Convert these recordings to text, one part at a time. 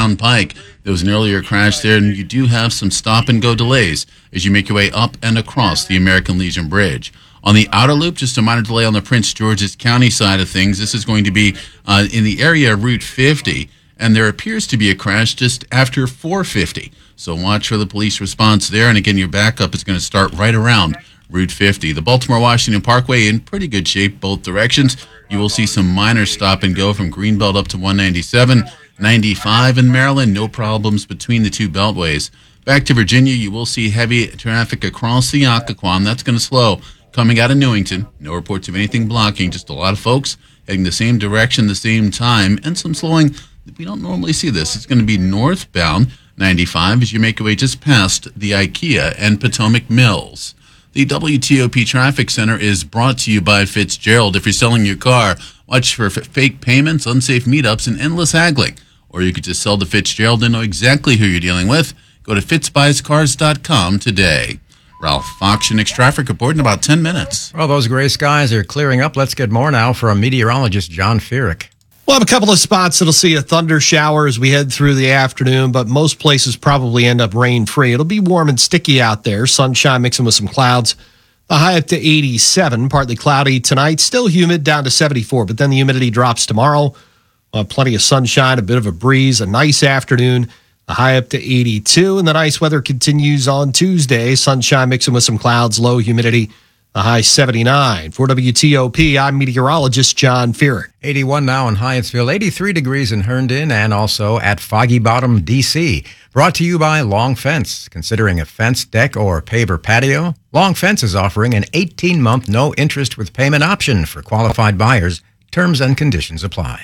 Crown Pike. There was an earlier crash there, and you do have some stop-and-go delays as you make your way up and across the American Legion Bridge. On the outer loop, just a minor delay on the Prince George's County side of things. This is going to be in the area of Route 50, and there appears to be a crash just after 450. So watch for the police response there, and again, your backup is going to start right around Route 50. The Baltimore-Washington Parkway in pretty good shape both directions. You will see some minor stop-and-go from Greenbelt up to 197. 95 in Maryland, no problems between the two beltways. Back to Virginia, you will see heavy traffic across the Occoquan. That's going to slow coming out of Newington. No reports of anything blocking, just a lot of folks heading the same direction, the same time, and some slowing. We don't normally see this. It's going to be northbound 95 as you make your way just past the IKEA and Potomac Mills. The WTOP Traffic Center is brought to you by Fitzgerald. If you're selling your car, watch for fake payments, unsafe meetups, and endless haggling. Or you could just sell to Fitzgerald and know exactly who you're dealing with. Go to fitzbuyscars.com today. Ralph Fox, your next traffic report in about 10 minutes. Well, those gray skies are clearing up. Let's get more now from meteorologist John Feerick. We'll have a couple of spots that'll see a thunder shower as we head through the afternoon, but most places probably end up rain-free. It'll be warm and sticky out there, sunshine mixing with some clouds. The high up to 87, partly cloudy tonight, still humid down to 74, but then the humidity drops tomorrow. Plenty of sunshine, a bit of a breeze, a nice afternoon. The high up to 82, and the nice weather continues on Tuesday. Sunshine mixing with some clouds, low humidity. The high 79. For WTOP, I'm meteorologist John Feerick. 81 now in Hyattsville, 83 degrees in Herndon, and also at Foggy Bottom, D.C. Brought to you by Long Fence. Considering a fence, deck, or paver patio? Long Fence is offering an 18-month no-interest with payment option for qualified buyers. Terms and conditions apply.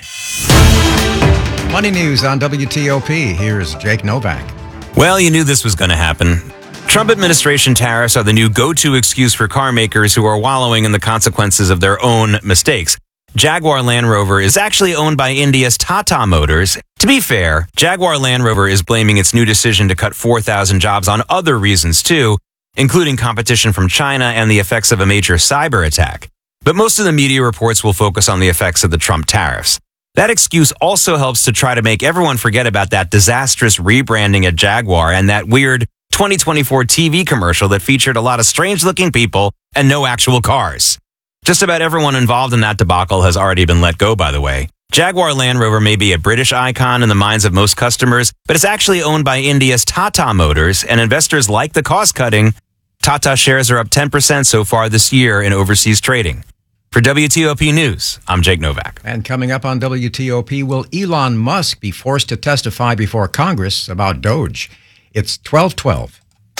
Money news on WTOP. Here's Jake Novak. Well, you knew this was going to happen. Trump administration tariffs are the new go-to excuse for car makers who are wallowing in the consequences of their own mistakes. Jaguar Land Rover is actually owned by India's Tata Motors. To be fair, Jaguar Land Rover is blaming its new decision to cut 4,000 jobs on other reasons too, including competition from China and the effects of a major cyber attack. But most of the media reports will focus on the effects of the Trump tariffs. That excuse also helps to try to make everyone forget about that disastrous rebranding at Jaguar and that weird 2024 TV commercial that featured a lot of strange-looking people and no actual cars. Just about everyone involved in that debacle has already been let go, by the way. Jaguar Land Rover may be a British icon in the minds of most customers, but it's actually owned by India's Tata Motors, and investors like the cost-cutting. Tata shares are up 10% so far this year in overseas trading. For WTOP News, I'm Jake Novak. And coming up on WTOP, will Elon Musk be forced to testify before Congress about Doge? It's 12:12.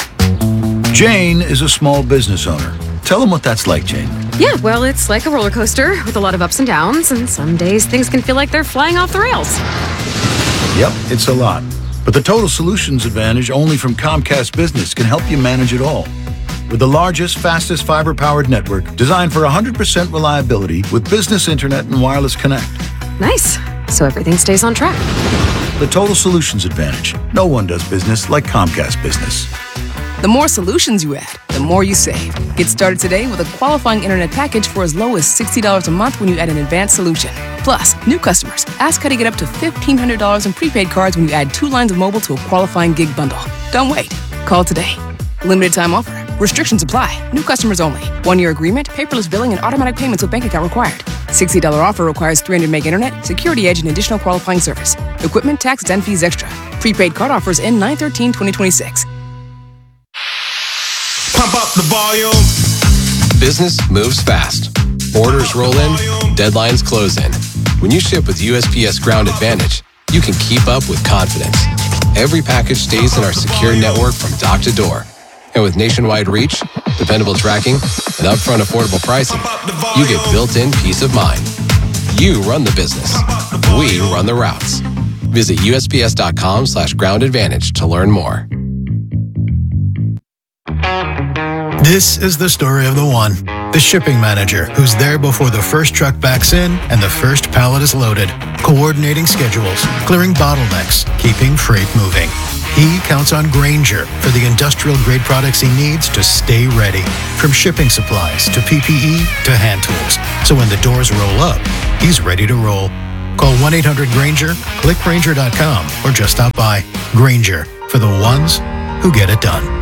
Jane is a small business owner. Tell them what that's like, Jane. Yeah, well, it's like a roller coaster with a lot of ups and downs, and some days things can feel like they're flying off the rails. Yep, it's a lot. But the Total Solutions Advantage only from Comcast Business can help you manage it all. With the largest, fastest fiber-powered network designed for 100% reliability with business internet and wireless connect. Nice. So everything stays on track. The Total Solutions Advantage. No one does business like Comcast Business. The more solutions you add, the more you save. Get started today with a qualifying internet package for as low as $60 a month when you add an advanced solution. Plus, new customers, ask how to get up to $1,500 in prepaid cards when you add 2 lines of mobile to a qualifying gig bundle. Don't wait. Call today. Limited time offer. Restrictions apply. New customers only. 1-year agreement, paperless billing, and automatic payments with bank account required. $60 offer requires 300 meg internet, security edge, and additional qualifying service. Equipment, taxes, and fees extra. Prepaid card offers end 9/13/2026. Pump up the volume. Business moves fast. Orders roll in, deadlines close in. When you ship with USPS Ground Advantage, you can keep up with confidence. Every package stays in our secure network from dock to door. And with nationwide reach, dependable tracking, and upfront affordable pricing, you get built-in peace of mind. You run the business. We run the routes. Visit USPS.com/Ground Advantage to learn more. This is the story of the one, the shipping manager, who's there before the first truck backs in and the first pallet is loaded, coordinating schedules, clearing bottlenecks, keeping freight moving. He counts on Grainger for the industrial-grade products he needs to stay ready, from shipping supplies to PPE to hand tools. So when the doors roll up, he's ready to roll. Call 1-800-GRAINGER, click Grainger.com, or just stop by. Grainger, for the ones who get it done.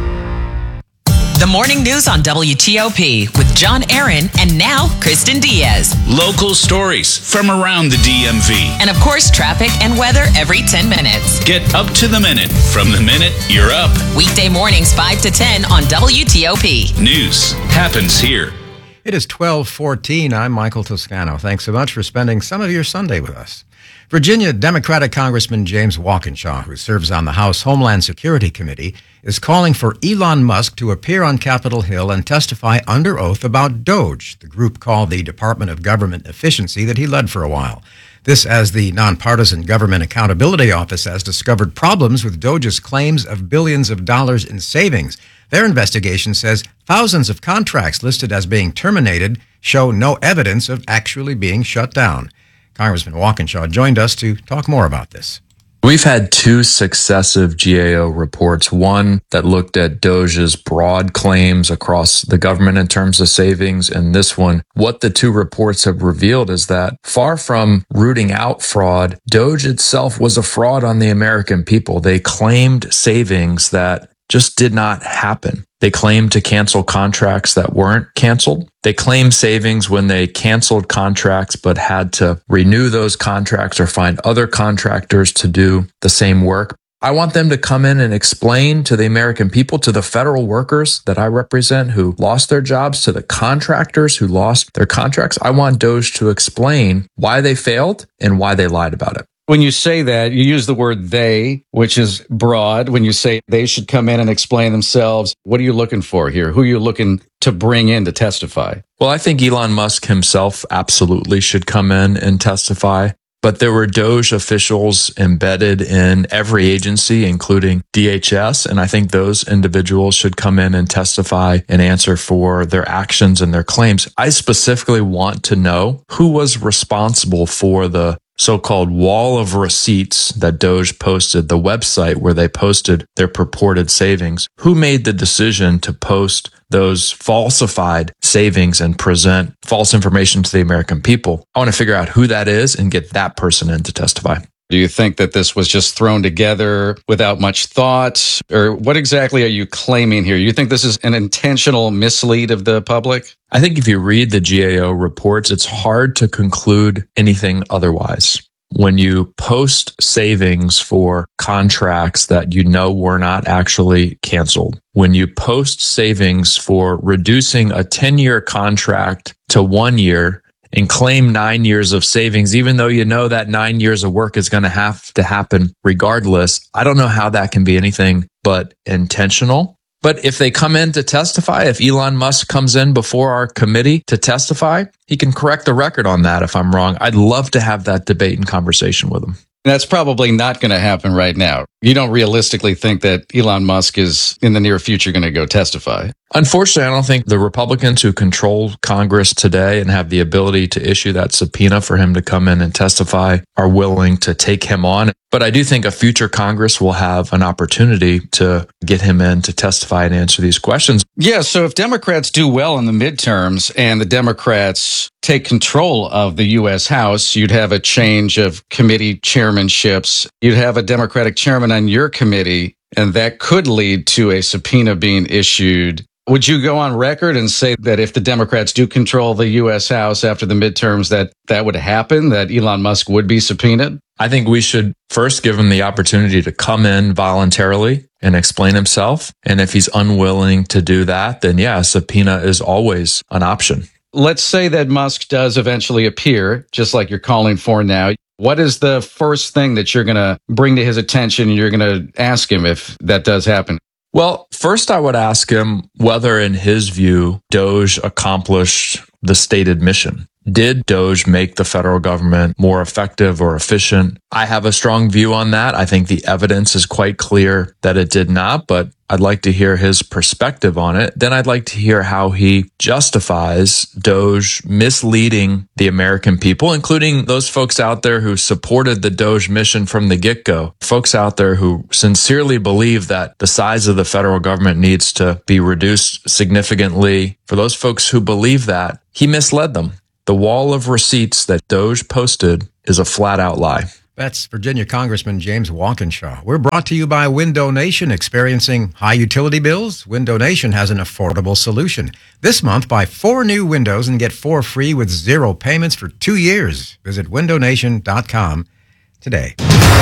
The morning news on WTOP with John Aaron and now Kristen Diaz. Local stories from around the DMV. And of course, traffic and weather every 10 minutes. Get up to the minute from the minute you're up. Weekday mornings 5 to 10 on WTOP. News happens here. It is 12:14. I'm Michael Toscano. Thanks so much for spending some of your Sunday with us. Virginia Democratic Congressman James Walkinshaw, who serves on the House Homeland Security Committee, is calling for Elon Musk to appear on Capitol Hill and testify under oath about DOGE, the group called the Department of Government Efficiency that he led for a while. This as the Nonpartisan Government Accountability Office has discovered problems with DOGE's claims of billions of dollars in savings. Their investigation says thousands of contracts listed as being terminated show no evidence of actually being shut down. Congressman Walkinshaw joined us to talk more about this. We've had two successive GAO reports, one that looked at DOGE's broad claims across the government in terms of savings, and this one. What the two reports have revealed is that far from rooting out fraud, DOGE itself was a fraud on the American people. They claimed savings that just did not happen. They claimed to cancel contracts that weren't canceled. They claimed savings when they canceled contracts but had to renew those contracts or find other contractors to do the same work. I want them to come in and explain to the American people, to the federal workers that I represent who lost their jobs, to the contractors who lost their contracts. I want DOGE to explain why they failed and why they lied about it. When you say that, you use the word they, which is broad. When you say they should come in and explain themselves, what are you looking for here? Who are you looking to bring in to testify? Well, I think Elon Musk himself absolutely should come in and testify. But there were DOGE officials embedded in every agency, including DHS, and I think those individuals should come in and testify and answer for their actions and their claims. I specifically want to know who was responsible for the so-called wall of receipts that DOGE posted, the website where they posted their purported savings. Who made the decision to post those falsified savings and present false information to the American people? I want to figure out who that is and get that person in to testify. Do you think that this was just thrown together without much thought? Or what exactly are you claiming here? You think this is an intentional mislead of the public? I think if you read the GAO reports, it's hard to conclude anything otherwise. When you post savings for contracts that you know were not actually canceled, when you post savings for reducing a 10-year contract to 1 year, and claim 9 years of savings, even though you know that 9 years of work is going to have to happen regardless. I don't know how that can be anything but intentional. But if they come in to testify, if Elon Musk comes in before our committee to testify, he can correct the record on that if I'm wrong. I'd love to have that debate and conversation with him. That's probably not going to happen right now. You don't realistically think that Elon Musk is in the near future going to go testify? Unfortunately, I don't think the Republicans who control Congress today and have the ability to issue that subpoena for him to come in and testify are willing to take him on. But I do think a future Congress will have an opportunity to get him in to testify and answer these questions. Yeah, so if Democrats do well in the midterms and the Democrats take control of the U.S. House, you'd have a change of committee chairmanships. You'd have a Democratic chairman on your committee, and that could lead to a subpoena being issued. Would you go on record and say that if the Democrats do control the U.S. House after the midterms, that would happen, that Elon Musk would be subpoenaed? I think we should first give him the opportunity to come in voluntarily and explain himself. And if he's unwilling to do that, then yeah, a subpoena is always an option. Let's say that Musk does eventually appear, just like you're calling for now. What is the first thing that you're going to bring to his attention and you're going to ask him if that does happen? Well, first I would ask him whether, in his view, DOGE accomplished the stated mission. Did DOGE make the federal government more effective or efficient? I have a strong view on that. I think the evidence is quite clear that it did not, but I'd like to hear his perspective on it. Then I'd like to hear how he justifies DOGE misleading the American people, including those folks out there who supported the DOGE mission from the get-go, folks out there who sincerely believe that the size of the federal government needs to be reduced significantly. For those folks who believe that, he misled them. The wall of receipts that DOGE posted is a flat-out lie. That's Virginia Congressman James Walkinshaw. We're brought to you by Window Nation. Experiencing high utility bills? Window Nation has an affordable solution. This month, buy 4 new windows and get 4 free with 0 payments for 2 years. Visit windownation.com today.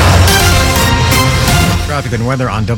Traffic and weather on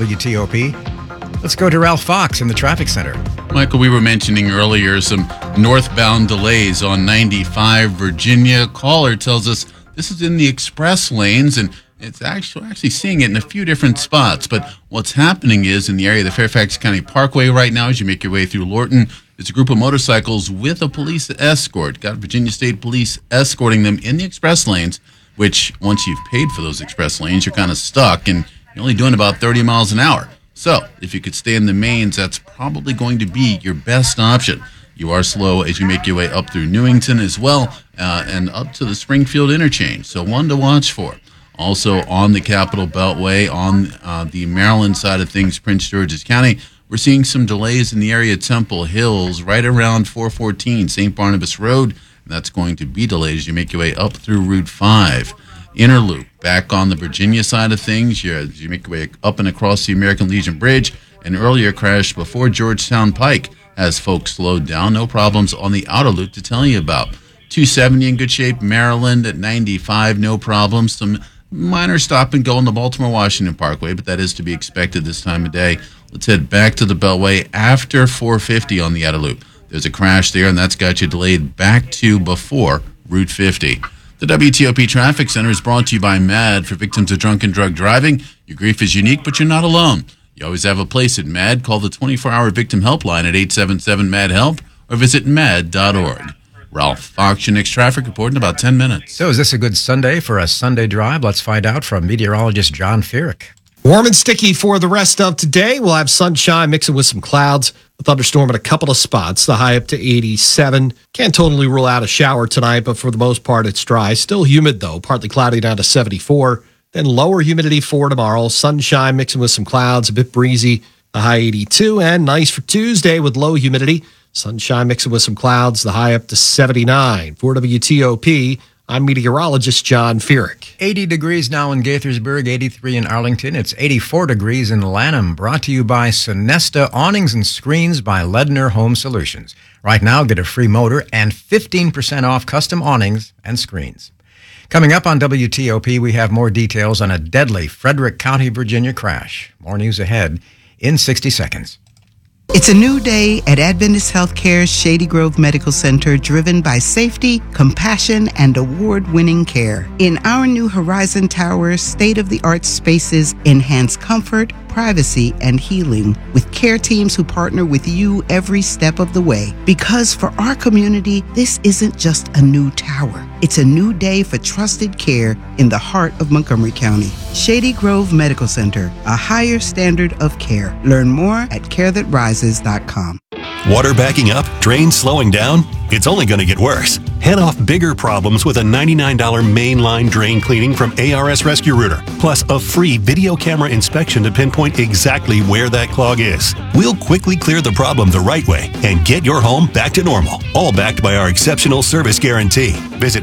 WTOP. Let's go to Ralph Fox in the traffic center. Michael, we were mentioning earlier some northbound delays on 95 Virginia. Caller tells us this is in the express lanes, and it's actually seeing it in a few different spots. But what's happening is in the area of the Fairfax County Parkway right now, as you make your way through Lorton, it's a group of motorcycles with a police escort. Got Virginia State Police escorting them in the express lanes, which once you've paid for those express lanes, you're kind of stuck, and you're only doing about 30 miles an hour. So if you could stay in the mains, that's probably going to be your best option. You are slow as you make your way up through Newington as well, and up to the Springfield interchange. So one to watch for. Also on the Capitol Beltway, on the Maryland side of things, Prince George's County, we're seeing some delays in the area of Temple Hills, right around 414 St. Barnabas Road. And that's going to be delayed as you make your way up through Route 5. Inner Loop, back on the Virginia side of things, as you make your way up and across the American Legion Bridge. An earlier crash before Georgetown Pike has folks slowed down. No problems on the outer loop to tell you about. 270 in good shape. Maryland at 95, no problems. Some minor stop and go on the Baltimore-Washington Parkway, but that is to be expected this time of day. Let's head back to the Beltway after 450 on the outer loop. There's a crash there, and that's got you delayed back to before Route 50. The WTOP Traffic Center is brought to you by MAD. For victims of drunk and drug driving, your grief is unique, but you're not alone. You always have a place at MAD. Call the 24-hour victim helpline at 877-MAD-HELP or visit mad.org. Ralph Fox, your next traffic report in about 10 minutes. So is this a good Sunday for a Sunday drive? Let's find out from meteorologist John Feerick. Warm and sticky for the rest of today. We'll have sunshine mixing with some clouds. A thunderstorm at a couple of spots. The high up to 87. Can't totally rule out a shower tonight, but for the most part, it's dry. Still humid, though. Partly cloudy down to 74. Then lower humidity for tomorrow. Sunshine mixing with some clouds. A bit breezy. The high 82. And nice for Tuesday with low humidity. Sunshine mixing with some clouds. The high up to 79. For WTOP, I'm meteorologist John Feerick. 80 degrees now in Gaithersburg, 83 in Arlington. It's 84 degrees in Lanham. Brought to you by Sonesta Awnings and Screens by Ledner Home Solutions. Right now, get a free motor and 15% off custom awnings and screens. Coming up on WTOP, we have more details on a deadly Frederick County, Virginia crash. More news ahead in 60 seconds. It's a new day at Adventist Healthcare's Shady Grove Medical Center, driven by safety, compassion, and award-winning care. In our new Horizon Tower, state-of-the-art spaces enhance comfort, privacy, and healing with care teams who partner with you every step of the way. Because for our community, this isn't just a new tower. It's a new day for trusted care in the heart of Montgomery County. Shady Grove Medical Center, a higher standard of care. Learn more at carethatrises.com. Water backing up? Drains slowing down? It's only going to get worse. Head off bigger problems with a $99 mainline drain cleaning from ARS Rescue Rooter, plus a free video camera inspection to pinpoint exactly where that clog is. We'll quickly clear the problem the right way and get your home back to normal, all backed by our exceptional service guarantee. Visit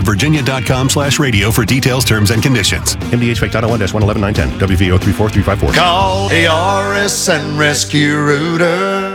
arsofvirginia.com/radio for details, terms, and conditions. MDH Fake Title 1-111910, WVO 34354. Call ARS and Rescue Rooter.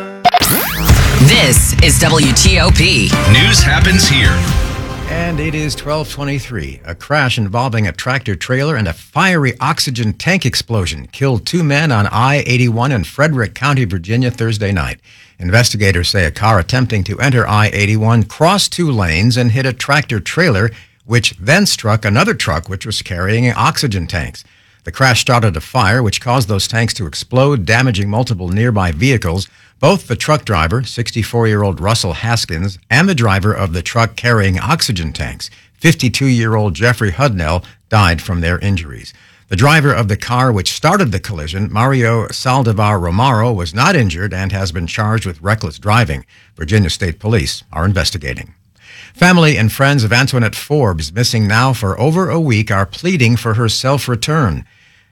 This is WTOP. News happens here. And it is 12:23. A crash involving a tractor trailer and a fiery oxygen tank explosion killed 2 men on I-81 in Frederick County, Virginia, Thursday night. Investigators say a car attempting to enter I-81 crossed 2 lanes and hit a tractor trailer, which then struck another truck which was carrying oxygen tanks. The crash started a fire, which caused those tanks to explode, damaging multiple nearby vehicles. Both the truck driver, 64-year-old Russell Haskins, and the driver of the truck carrying oxygen tanks, 52-year-old Jeffrey Hudnell, died from their injuries. The driver of the car which started the collision, Mario Saldivar Romero, was not injured and has been charged with reckless driving. Virginia State Police are investigating. Family and friends of Antoinette Forbes, missing now for over a week, are pleading for her safe return.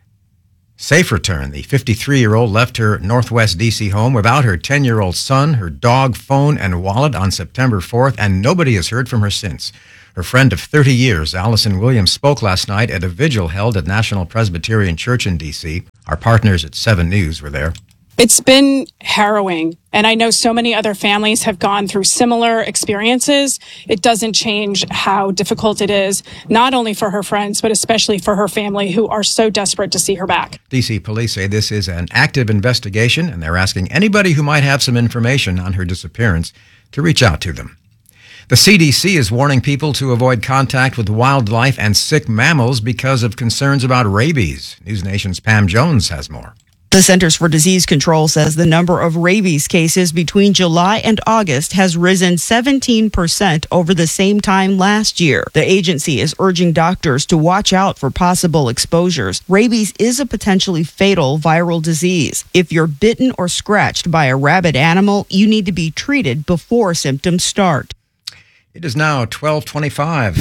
The 53-year-old left her Northwest D.C. home without her 10-year-old son, her dog, phone, and wallet on September 4th, and nobody has heard from her since. Her friend of 30 years, Allison Williams, spoke last night at a vigil held at National Presbyterian Church in D.C. Our partners at 7 News were there. It's been harrowing, and I know so many other families have gone through similar experiences. It doesn't change how difficult it is, not only for her friends, but especially for her family, who are so desperate to see her back. D.C. police say this is an active investigation, and they're asking anybody who might have some information on her disappearance to reach out to them. The CDC is warning people to avoid contact with wildlife and sick mammals because of concerns about rabies. News Nation's Pam Jones has more. The Centers for Disease Control says the number of rabies cases between July and August has risen 17% over the same time last year. The agency is urging doctors to watch out for possible exposures. Rabies is a potentially fatal viral disease. If you're bitten or scratched by a rabid animal, you need to be treated before symptoms start. It is now 12:25.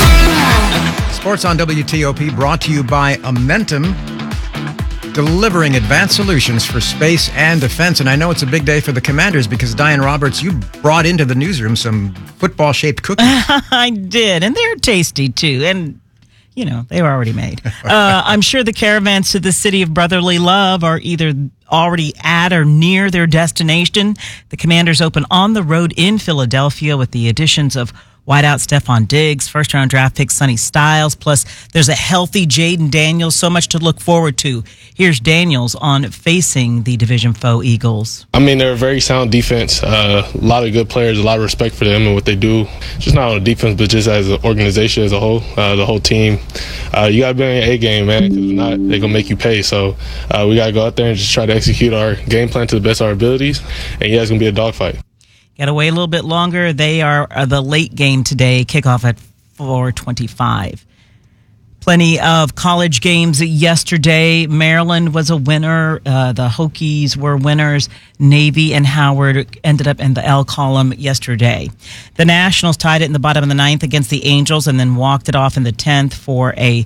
Sports on WTOP brought to you by Amentum, delivering advanced solutions for space and defense. And I know it's a big day for the Commanders because, Diane Roberts, you brought into the newsroom some football-shaped cookies. I did, and they're tasty, too. And, you know, they were already made. I'm sure the caravans to the city of brotherly love are either already at or near their destination. The Commanders open on the road in Philadelphia with the additions of wideout Stephon Diggs, first-round draft pick Sonny Styles, plus there's a healthy Jaden Daniels, so much to look forward to. Here's Daniels on facing the division foe Eagles. I mean, they're a very sound defense, a lot of good players, a lot of respect for them and what they do, just not on defense, but just as an organization as a whole, the whole team. You got to be on your A game, man, because if not, they're going to make you pay. So we got to go out there and just try to execute our game plan to the best of our abilities, and yeah, it's going to be a dogfight. Got to wait a little bit longer. They are the late game today, kickoff at 4:25. Plenty of college games yesterday. Maryland was a winner. The Hokies were winners. Navy and Howard ended up in the L column yesterday. The Nationals tied it in the bottom of the 9th against the Angels and then walked it off in the 10th for a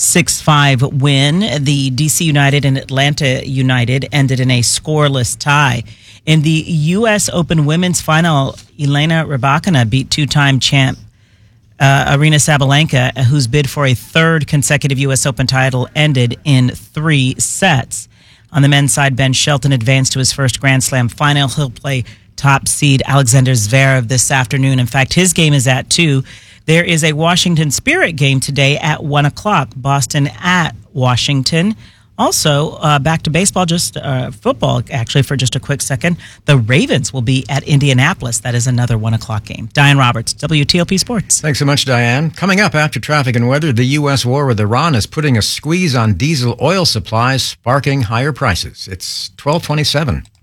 6-5 win. The DC United and Atlanta United ended in a scoreless tie. In the U.S. Open women's final, Elena Rybakina beat two-time champ Aryna Sabalenka, whose bid for a third consecutive U.S. Open title ended in 3 sets. On the men's side, Ben Shelton advanced to his first Grand Slam final. He'll play top seed Alexander Zverev this afternoon. In fact, his game is at 2. There is a Washington Spirit game today at 1 o'clock. Boston at Washington. Also, back to baseball, just football, actually, for just a quick second. The Ravens will be at Indianapolis. That is another 1 o'clock game. Diane Roberts, WTOP Sports. Thanks so much, Diane. Coming up after traffic and weather, the U.S. war with Iran is putting a squeeze on diesel oil supplies, sparking higher prices. It's 12:27.